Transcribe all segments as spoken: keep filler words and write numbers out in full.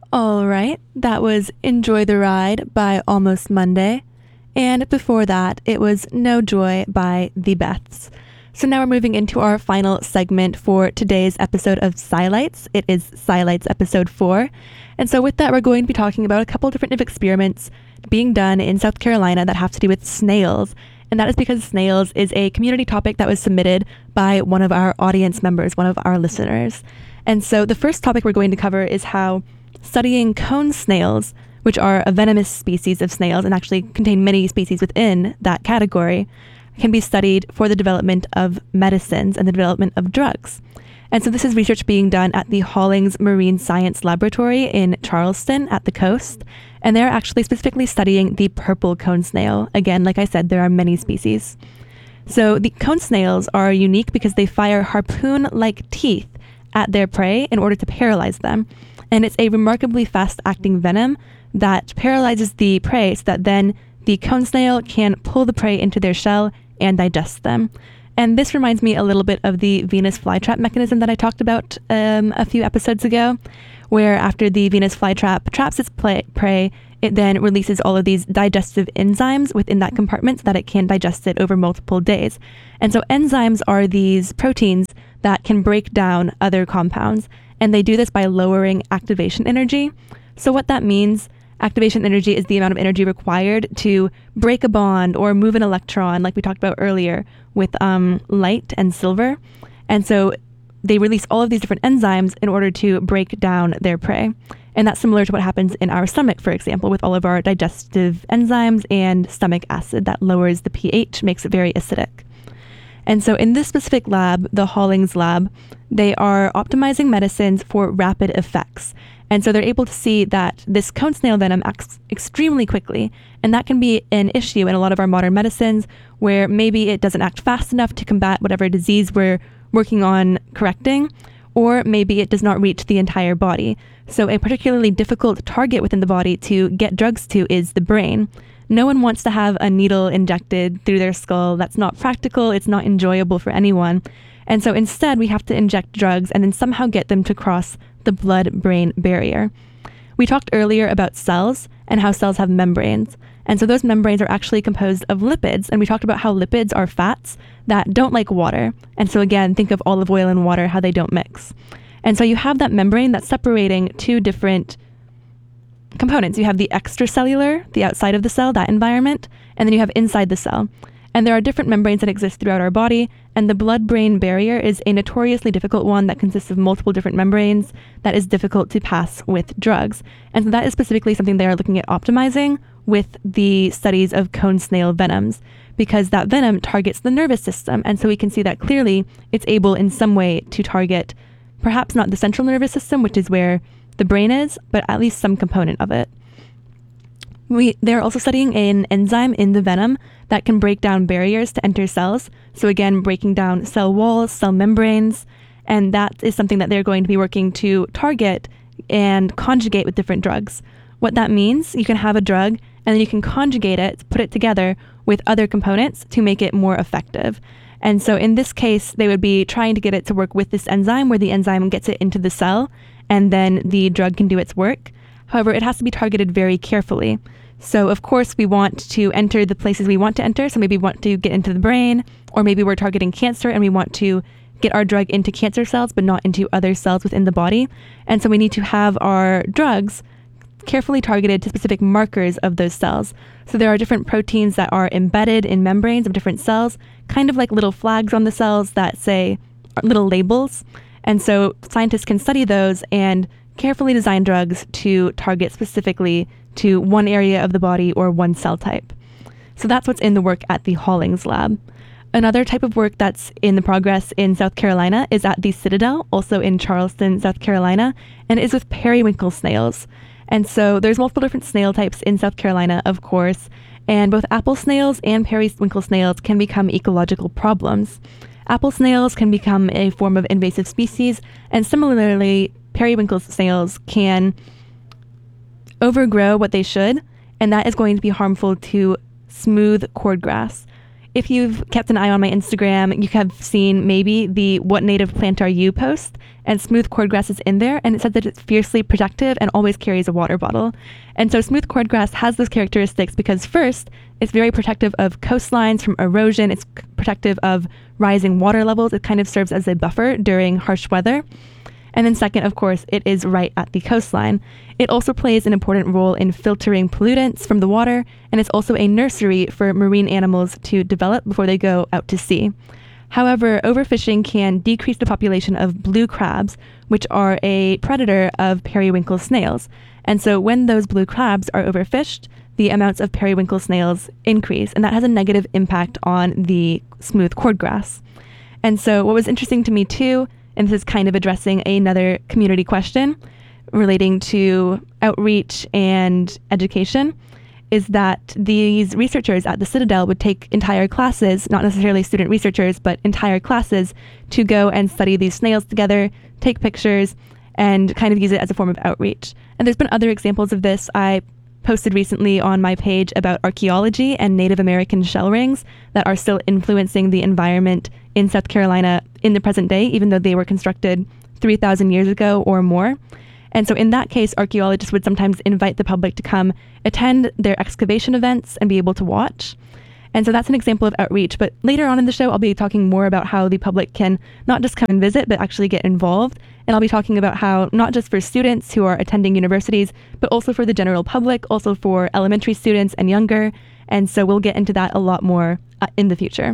All right, that was Enjoy the Ride by Almost Monday. And before that, it was No Joy by The Beths. So now we're moving into our final segment for today's episode of Sci-Lights. It is Sci-Lights episode four. And so with that, we're going to be talking about a couple different experiments being done in South Carolina that have to do with snails. And that is because snails is a community topic that was submitted by one of our audience members, one of our listeners. And so the first topic we're going to cover is how studying cone snails, which are a venomous species of snails and actually contain many species within that category, can be studied for the development of medicines and the development of drugs. And so this is research being done at the Hollings Marine Science Laboratory in Charleston at the coast. And they're actually specifically studying the purple cone snail. Again, like I said, there are many species. So the cone snails are unique because they fire harpoon-like teeth at their prey in order to paralyze them. And it's a remarkably fast-acting venom that paralyzes the prey so that then the cone snail can pull the prey into their shell and digest them. And this reminds me a little bit of the Venus flytrap mechanism that I talked about um, a few episodes ago, where after the Venus flytrap traps its play- prey, it then releases all of these digestive enzymes within that compartment so that it can digest it over multiple days. And so enzymes are these proteins that can break down other compounds, and they do this by lowering activation energy. So what that means, activation energy is the amount of energy required to break a bond or move an electron, like we talked about earlier with um, light and silver. And so they release all of these different enzymes in order to break down their prey. And that's similar to what happens in our stomach, for example, with all of our digestive enzymes and stomach acid that lowers the pH, makes it very acidic. And so in this specific lab, the Hollings lab, they are optimizing medicines for rapid effects. And so they're able to see that this cone snail venom acts extremely quickly. And that can be an issue in a lot of our modern medicines where maybe it doesn't act fast enough to combat whatever disease we're working on correcting, or maybe it does not reach the entire body. So a particularly difficult target within the body to get drugs to is the brain. No one wants to have a needle injected through their skull. That's not practical. It's not enjoyable for anyone. And so instead, we have to inject drugs and then somehow get them to cross the blood-brain barrier. We talked earlier about cells and how cells have membranes. And so those membranes are actually composed of lipids. And we talked about how lipids are fats that don't like water. And so again, think of olive oil and water, how they don't mix. And so you have that membrane that's separating two different components. You have the extracellular, the outside of the cell, that environment, and then you have inside the cell. And there are different membranes that exist throughout our body, and the blood-brain barrier is a notoriously difficult one that consists of multiple different membranes that is difficult to pass with drugs. And so that is specifically something they are looking at optimizing with the studies of cone snail venoms, because that venom targets the nervous system. And so we can see that clearly it's able in some way to target perhaps not the central nervous system, which is where the brain is, but at least some component of it. We, they're also studying an enzyme in the venom that can break down barriers to enter cells. So again, breaking down cell walls, cell membranes, and that is something that they're going to be working to target and conjugate with different drugs. What that means, you can have a drug and then you can conjugate it, put it together with other components to make it more effective. And so in this case, they would be trying to get it to work with this enzyme where the enzyme gets it into the cell and then the drug can do its work. However, it has to be targeted very carefully. So of course we want to enter the places we want to enter. So maybe we want to get into the brain, or maybe we're targeting cancer and we want to get our drug into cancer cells, but not into other cells within the body. And so we need to have our drugs carefully targeted to specific markers of those cells. So there are different proteins that are embedded in membranes of different cells, kind of like little flags on the cells that say little labels. And so scientists can study those and carefully design drugs to target specifically to one area of the body or one cell type. So that's what's in the work at the Hollings lab. Another type of work that's in the progress in South Carolina is at the Citadel, also in Charleston, South Carolina, and it is with periwinkle snails. And so there's multiple different snail types in South Carolina, of course, and both apple snails and periwinkle snails can become ecological problems. Apple snails can become a form of invasive species, and similarly, periwinkle snails can overgrow what they should, and that is going to be harmful to smooth cordgrass. If you've kept an eye on my Instagram, you have seen maybe the "What native plant are you?" post, and smooth cordgrass is in there, and it said that it's fiercely protective and always carries a water bottle. And so smooth cordgrass has those characteristics because first, it's very protective of coastlines from erosion. It's protective of rising water levels. It kind of serves as a buffer during harsh weather. And then second, of course, it is right at the coastline. It also plays an important role in filtering pollutants from the water, and it's also a nursery for marine animals to develop before they go out to sea. However, overfishing can decrease the population of blue crabs, which are a predator of periwinkle snails. And so when those blue crabs are overfished, the amounts of periwinkle snails increase, and that has a negative impact on the smooth cordgrass. And so what was interesting to me too, and this is kind of addressing another community question relating to outreach and education, is that these researchers at the Citadel would take entire classes, not necessarily student researchers, but entire classes to go and study these snails together, take pictures, and kind of use it as a form of outreach. And there's been other examples of this. I posted recently on my page about archaeology and Native American shell rings that are still influencing the environment in South Carolina in the present day, even though they were constructed three thousand years ago or more. And so in that case, archaeologists would sometimes invite the public to come attend their excavation events and be able to watch. And so that's an example of outreach. But later on in the show, I'll be talking more about how the public can not just come and visit, but actually get involved. And I'll be talking about how not just for students who are attending universities, but also for the general public, also for elementary students and younger. And so we'll get into that a lot more uh, in the future.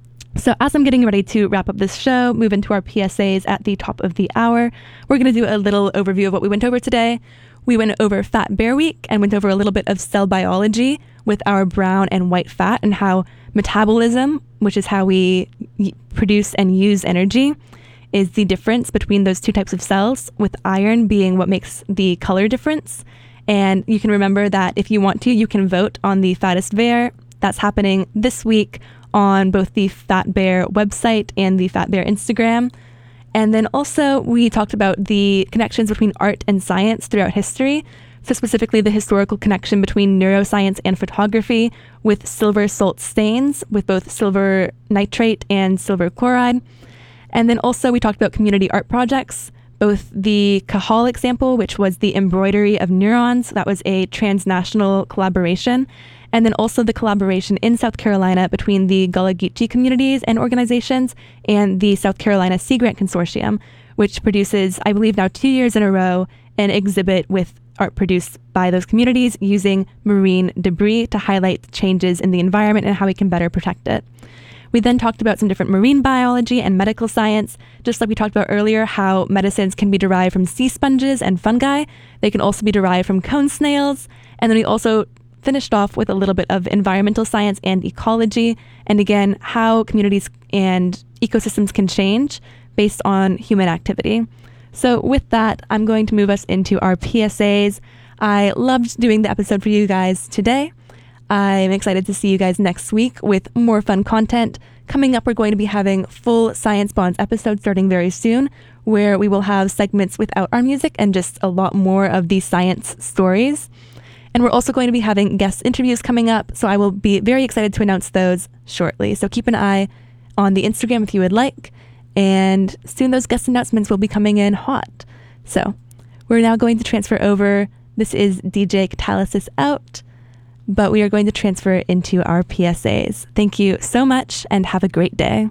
So as I'm getting ready to wrap up this show, move into our P S As at the top of the hour, we're going to do a little overview of what we went over today. We went over Fat Bear Week and went over a little bit of cell biology with our brown and white fat and how metabolism, which is how we y- produce and use energy, is the difference between those two types of cells, with iron being what makes the color difference. And you can remember that if you want to, you can vote on the fattest bear. That's happening this week on both the Fat Bear website and the Fat Bear Instagram. And then also we talked about the connections between art and science throughout history. So specifically the historical connection between neuroscience and photography with silver salt stains, with both silver nitrate and silver chloride. And then also we talked about community art projects, both the Cajal example, which was the embroidery of neurons. That was a transnational collaboration. And then also the collaboration in South Carolina between the Gullah Geechee communities and organizations and the South Carolina Sea Grant Consortium, which produces, I believe now two years in a row, an exhibit with art produced by those communities using marine debris to highlight changes in the environment and how we can better protect it. We then talked about some different marine biology and medical science, just like we talked about earlier, how medicines can be derived from sea sponges and fungi. They can also be derived from cone snails. And then we also finished off with a little bit of environmental science and ecology, and again, how communities and ecosystems can change based on human activity. So with that, I'm going to move us into our P S As. I loved doing the episode for you guys today. I'm excited to see you guys next week with more fun content. Coming up, we're going to be having full Science Bonds episodes starting very soon, where we will have segments without our music and just a lot more of these science stories. And we're also going to be having guest interviews coming up, so I will be very excited to announce those shortly. So keep an eye on the Instagram if you would like, and soon those guest announcements will be coming in hot. So we're now going to transfer over. This is D J Catalysis out, but we are going to transfer into our P S As. Thank you so much and have a great day.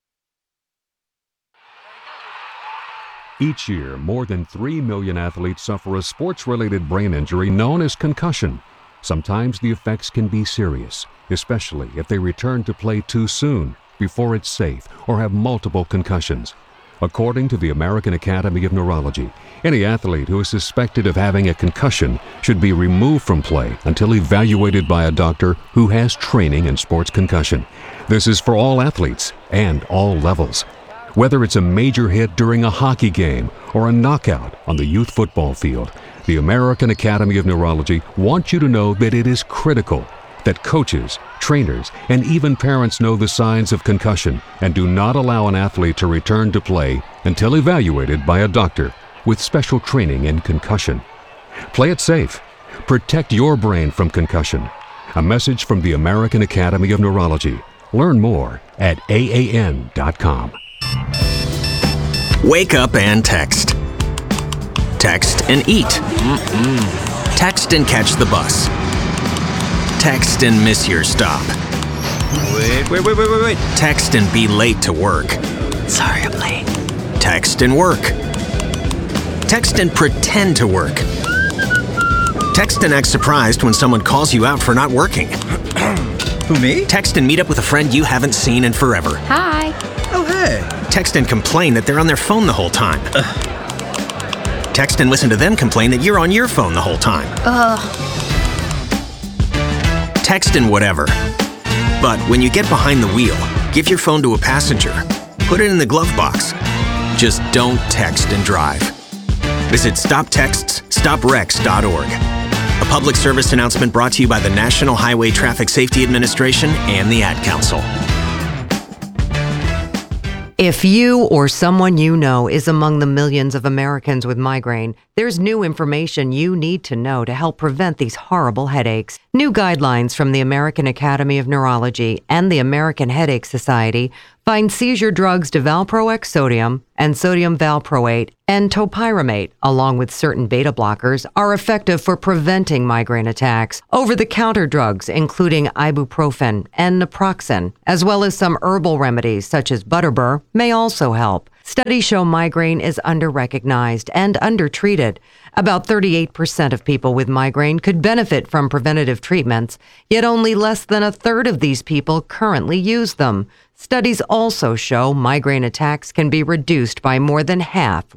Each year, more than three million athletes suffer a sports-related brain injury known as concussion. Sometimes the effects can be serious, especially if they return to play too soon, before it's safe, or have multiple concussions. According to the American Academy of Neurology, any athlete who is suspected of having a concussion should be removed from play until evaluated by a doctor who has training in sports concussion. This is for all athletes and all levels. Whether it's a major hit during a hockey game or a knockout on the youth football field, the American Academy of Neurology wants you to know that it is critical that coaches, trainers, and even parents know the signs of concussion and do not allow an athlete to return to play until evaluated by a doctor with special training in concussion. Play it safe. Protect your brain from concussion. A message from the American Academy of Neurology, Learn more at A A N dot com. Wake up and text. Text and eat. Mm-mm. Text and catch the bus. Text and miss your stop. Wait, wait, wait, wait, wait, wait. Text and be late to work. Sorry, I'm late. Text and work. Text and pretend to work. Text and act surprised when someone calls you out for not working. Who, me? Text and meet up with a friend you haven't seen in forever. Hi. Oh, hey. Text and complain that they're on their phone the whole time. Ugh. Text and listen to them complain that you're on your phone the whole time. Ugh. Text and whatever. But when you get behind the wheel, give your phone to a passenger. Put it in the glove box. Just don't text and drive. Visit stop texts stop wrecks dot org. A public service announcement brought to you by the National Highway Traffic Safety Administration and the Ad Council. If you or someone you know is among the millions of Americans with migraine, there's new information you need to know to help prevent these horrible headaches. New guidelines from the American Academy of Neurology and the American Headache Society find seizure drugs Valproex sodium and sodium valproate and topiramate, along with certain beta blockers, are effective for preventing migraine attacks. Over-the-counter drugs, including ibuprofen and naproxen, as well as some herbal remedies such as butterbur, may also help. Studies show migraine is under-recognized and undertreated. About thirty-eight percent of people with migraine could benefit from preventative treatments, yet only less than a third of these people currently use them. Studies also show migraine attacks can be reduced by more than half